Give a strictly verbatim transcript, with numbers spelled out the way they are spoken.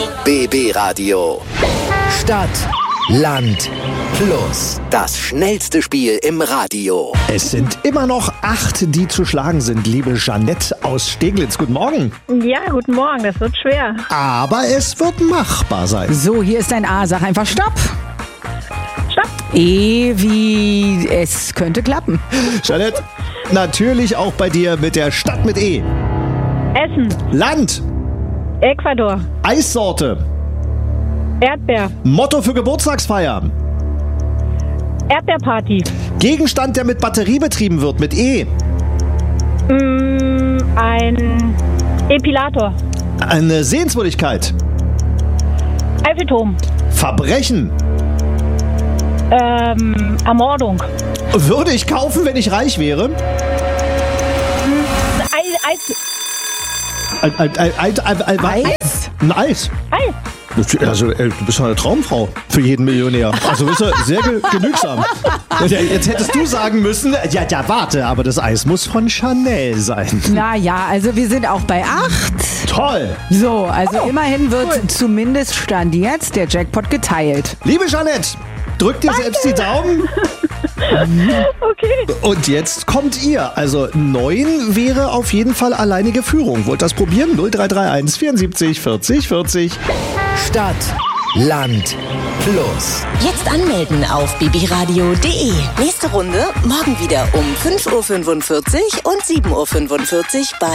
B B Radio. Stadt, Land, Plus. Das schnellste Spiel im Radio. Es sind immer noch acht, die zu schlagen sind, liebe Jeanette aus Steglitz. Guten Morgen. Ja, guten Morgen, das wird schwer. Aber es wird machbar sein. So, hier ist ein A. Sag einfach Stopp. Stopp. E wie es könnte klappen. Jeanette, natürlich auch bei dir mit der Stadt mit E. Essen. Land. Ecuador. Eissorte. Erdbeer. Motto für Geburtstagsfeier. Erdbeerparty. Gegenstand, der mit Batterie betrieben wird, mit E. Mm, ein Epilator. Eine Sehenswürdigkeit. Eiffelturm. Verbrechen. Ähm, Ermordung. Würde ich kaufen, wenn ich reich wäre? Eis. Eis. Ein, ein, ein, ein, ein, ein, Eis? ein Eis. Eis. Also, ey, du bist doch eine Traumfrau für jeden Millionär. Also bist du sehr ge- genügsam. Jetzt hättest du sagen müssen, ja, ja, warte, aber das Eis muss von Chanel sein. Naja, also wir sind auch bei acht. Toll. So, also immerhin wird zumindest Stand jetzt der Jackpot geteilt. Liebe Jeanette, drück dir selbst die Daumen. Okay. Und jetzt kommt ihr. Also neun wäre auf jeden Fall alleinige Führung. Wollt das probieren? null drei drei eins vierundsiebzig vierzig vierzig. Stadt, Land, Plus. Jetzt anmelden auf b b radio punkt d e. Nächste Runde morgen wieder um fünf Uhr fünfundvierzig und sieben Uhr fünfundvierzig bei